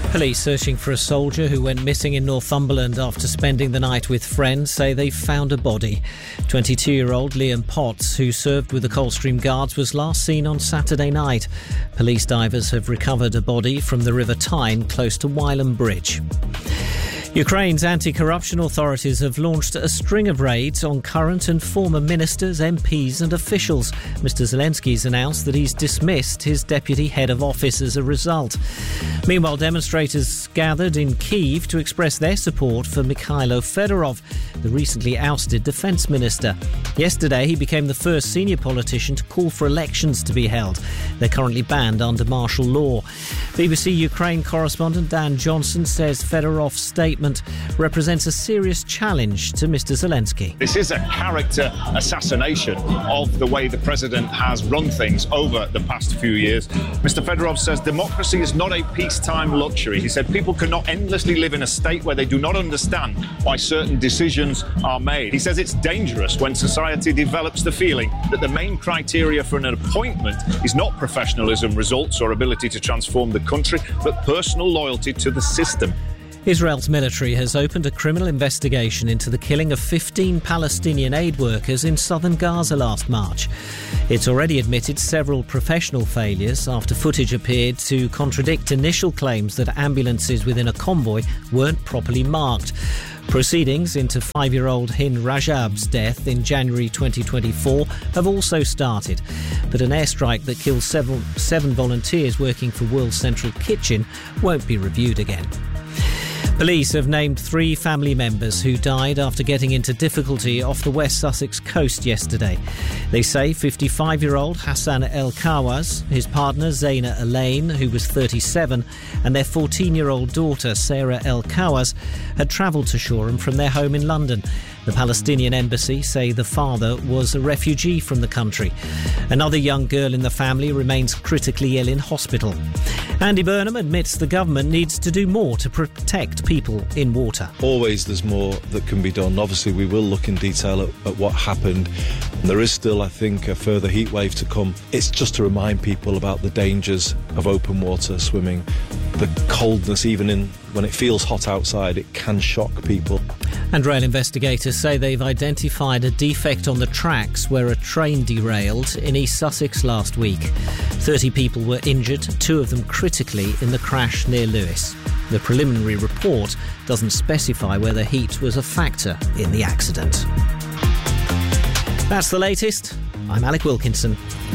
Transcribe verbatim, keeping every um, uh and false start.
Police searching for a soldier who went missing in Northumberland after spending the night with friends say they found a body. twenty-two-year-old Liam Potts, who served with the Coldstream Guards, was last seen on Saturday night. Police divers have recovered a body from the River Tyne close to Wylam Bridge. Ukraine's anti-corruption authorities have launched a string of raids on current and former ministers, M Ps and officials. Mister Zelensky's announced that he's dismissed his deputy head of office as a result. Meanwhile, demonstrators gathered in Kyiv to express their support for Mikhailo Fedorov, the recently ousted defence minister. Yesterday, he became the first senior politician to call for elections to be held. They're currently banned under martial law. B B C Ukraine correspondent Dan Johnson says Fedorov's statement represents a serious challenge to Mister Zelensky. This is a character assassination of the way the president has run things over the past few years. Mister Fedorov says democracy is not a peacetime luxury. He said people cannot endlessly live in a state where they do not understand why certain decisions are made. He says it's dangerous when society develops the feeling that the main criteria for an appointment is not professionalism, results or ability to transform the country, but personal loyalty to the system. Israel's military has opened a criminal investigation into the killing of fifteen Palestinian aid workers in southern Gaza last March. It's already admitted several professional failures after footage appeared to contradict initial claims that ambulances within a convoy weren't properly marked. Proceedings into five-year-old Hind Rajab's death in January twenty twenty-four have also started, but an airstrike that killed several, seven volunteers working for World Central Kitchen won't be reviewed again. Police have named three family members who died after getting into difficulty off the West Sussex coast yesterday. They say fifty-five-year-old Hassan El Kawaz, his partner Zaina Elaine, who was thirty-seven, and their fourteen-year-old daughter Sarah El Kawaz had travelled to Shoreham from their home in London. The Palestinian embassy say the father was a refugee from the country. Another young girl in the family remains critically ill in hospital. Andy Burnham admits the government needs to do more to protect people in water. Always there's more that can be done. Obviously we will look in detail at, at what happened. There is still, I think, a further heat wave to come. It's just to remind people about the dangers of open water swimming. The coldness, even in when it feels hot outside, it can shock people. And rail investigators say they've identified a defect on the tracks where a train derailed in East Sussex last week. thirty people were injured, two of them critically, in the crash near Lewes. The preliminary report doesn't specify whether heat was a factor in the accident. That's the latest. I'm Alec Wilkinson.